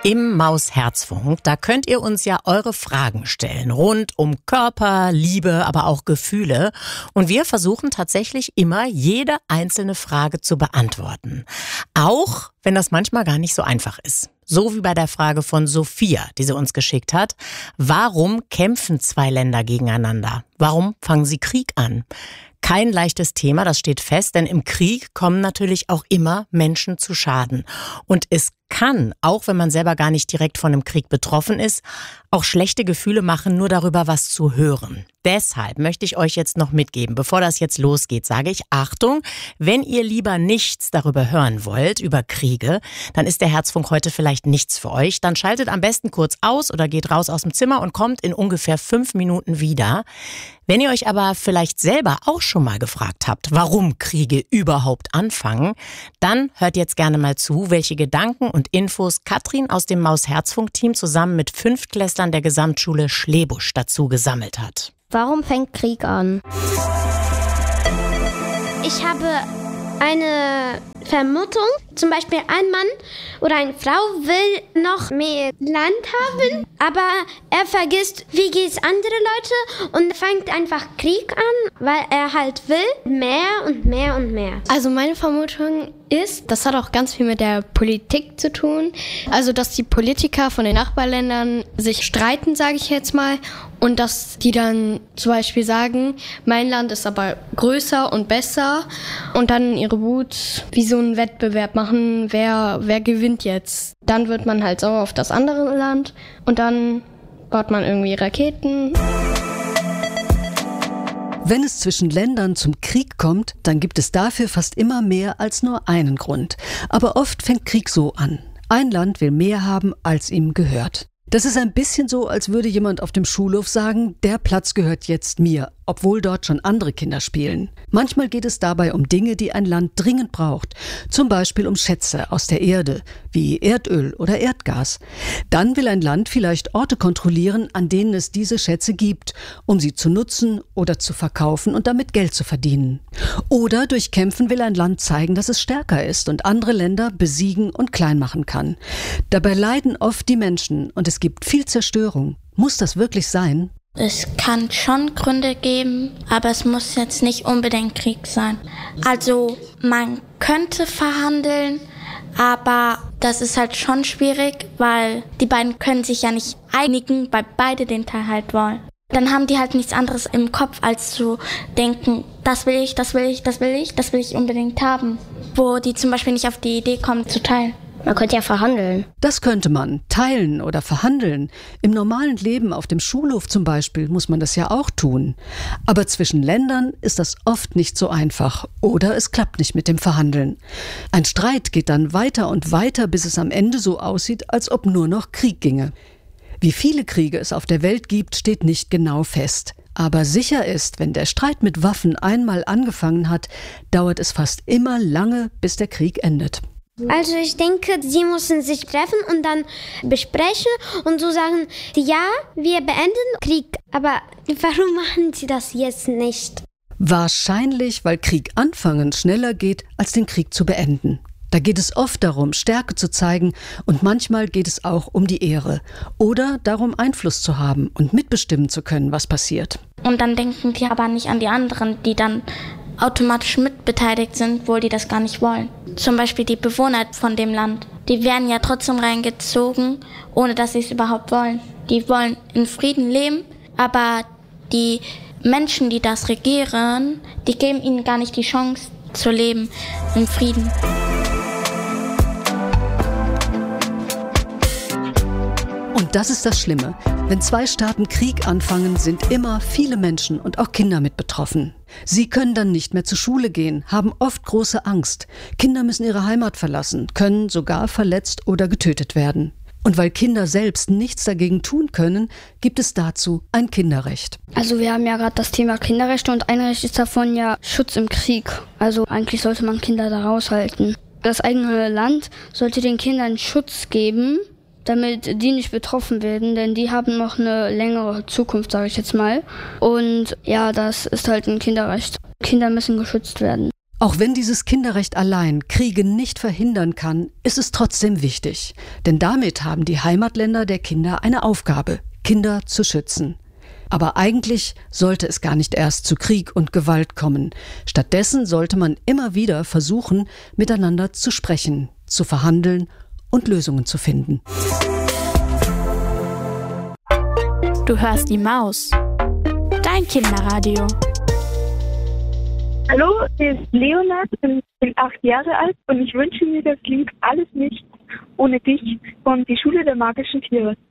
Im Maus-Herzfunk, da könnt ihr uns ja eure Fragen stellen, rund um Körper, Liebe, aber auch Gefühle. Und wir versuchen tatsächlich immer, jede einzelne Frage zu beantworten. Auch wenn das manchmal gar nicht so einfach ist. So wie bei der Frage von Sophia, die sie uns geschickt hat. Warum kämpfen zwei Länder gegeneinander? Warum fangen sie Krieg an? Kein leichtes Thema, das steht fest, denn im Krieg kommen natürlich auch immer Menschen zu Schaden. Und es kann, auch wenn man selber gar nicht direkt von einem Krieg betroffen ist, auch schlechte Gefühle machen, nur darüber was zu hören. Deshalb möchte ich euch jetzt noch mitgeben, bevor das jetzt losgeht, sage ich, Achtung, wenn ihr lieber nichts darüber hören wollt, über Kriege, dann ist der Herzfunk heute vielleicht nichts für euch. Dann schaltet am besten kurz aus oder geht raus aus dem Zimmer und kommt in ungefähr 5 Minuten wieder. Wenn ihr euch aber vielleicht selber auch schon mal gefragt habt, warum Kriege überhaupt anfangen, dann hört jetzt gerne mal zu, welche Gedanken und Infos Katrin aus dem Maus-Herzfunk-Team zusammen mit 5-Klässlern der Gesamtschule Schlebusch dazu gesammelt hat. Warum fängt Krieg an? Ich habe eine Vermutung, zum Beispiel ein Mann oder eine Frau will noch mehr Land haben, aber er vergisst, wie geht's andere Leute und fängt einfach Krieg an, weil er halt will mehr und mehr und mehr. Also meine Vermutung ist, das hat auch ganz viel mit der Politik zu tun. Also dass die Politiker von den Nachbarländern sich streiten, sage ich jetzt mal, und dass die dann zum Beispiel sagen, mein Land ist aber größer und besser und dann ihre Wut wie so einen Wettbewerb machen, wer gewinnt jetzt. Dann wird man halt sauer auf das andere Land und dann baut man irgendwie Raketen. Wenn es zwischen Ländern zum Krieg kommt, dann gibt es dafür fast immer mehr als nur einen Grund. Aber oft fängt Krieg so an. Ein Land will mehr haben, als ihm gehört. Das ist ein bisschen so, als würde jemand auf dem Schulhof sagen, der Platz gehört jetzt mir, obwohl dort schon andere Kinder spielen. Manchmal geht es dabei um Dinge, die ein Land dringend braucht. Zum Beispiel um Schätze aus der Erde, wie Erdöl oder Erdgas. Dann will ein Land vielleicht Orte kontrollieren, an denen es diese Schätze gibt, um sie zu nutzen oder zu verkaufen und damit Geld zu verdienen. Oder durch Kämpfen will ein Land zeigen, dass es stärker ist und andere Länder besiegen und klein machen kann. Dabei leiden oft die Menschen und es gibt viel Zerstörung. Muss das wirklich sein? Es kann schon Gründe geben, aber es muss jetzt nicht unbedingt Krieg sein. Also man könnte verhandeln, aber das ist halt schon schwierig, weil die beiden können sich ja nicht einigen, weil beide den Teil halt wollen. Dann haben die halt nichts anderes im Kopf, als zu denken, das will ich unbedingt haben. Wo die zum Beispiel nicht auf die Idee kommen, zu teilen. Man könnte ja verhandeln. Das könnte man, teilen oder verhandeln. Im normalen Leben auf dem Schulhof zum Beispiel muss man das ja auch tun. Aber zwischen Ländern ist das oft nicht so einfach. Oder es klappt nicht mit dem Verhandeln. Ein Streit geht dann weiter und weiter, bis es am Ende so aussieht, als ob nur noch Krieg ginge. Wie viele Kriege es auf der Welt gibt, steht nicht genau fest. Aber sicher ist, wenn der Streit mit Waffen einmal angefangen hat, dauert es fast immer lange, bis der Krieg endet. Also ich denke, sie müssen sich treffen und dann besprechen und so sagen, ja, wir beenden Krieg. Aber warum machen sie das jetzt nicht? Wahrscheinlich, weil Krieg anfangen schneller geht, als den Krieg zu beenden. Da geht es oft darum, Stärke zu zeigen und manchmal geht es auch um die Ehre. Oder darum, Einfluss zu haben und mitbestimmen zu können, was passiert. Und dann denken die aber nicht an die anderen, die dann automatisch mitbeteiligt sind, obwohl die das gar nicht wollen. Zum Beispiel die Bewohner von dem Land. Die werden ja trotzdem reingezogen, ohne dass sie es überhaupt wollen. Die wollen in Frieden leben, aber die Menschen, die das regieren, die geben ihnen gar nicht die Chance zu leben im Frieden. Und das ist das Schlimme. Wenn zwei Staaten Krieg anfangen, sind immer viele Menschen und auch Kinder mit betroffen. Sie können dann nicht mehr zur Schule gehen, haben oft große Angst. Kinder müssen ihre Heimat verlassen, können sogar verletzt oder getötet werden. Und weil Kinder selbst nichts dagegen tun können, gibt es dazu ein Kinderrecht. Also wir haben ja gerade das Thema Kinderrechte und ein Recht ist davon ja Schutz im Krieg. Also eigentlich sollte man Kinder da raushalten. Das eigene Land sollte den Kindern Schutz geben, damit die nicht betroffen werden, denn die haben noch eine längere Zukunft, sage ich jetzt mal. Und ja, das ist halt ein Kinderrecht. Kinder müssen geschützt werden. Auch wenn dieses Kinderrecht allein Kriege nicht verhindern kann, ist es trotzdem wichtig. Denn damit haben die Heimatländer der Kinder eine Aufgabe, Kinder zu schützen. Aber eigentlich sollte es gar nicht erst zu Krieg und Gewalt kommen. Stattdessen sollte man immer wieder versuchen, miteinander zu sprechen, zu verhandeln und Lösungen zu finden. Du hörst die Maus. Dein Kinderradio. Hallo, hier ist Leonard, ich bin 8 Jahre alt und ich wünsche mir das Lied Alles Nichts ohne dich von Die Schule der magischen Tiere.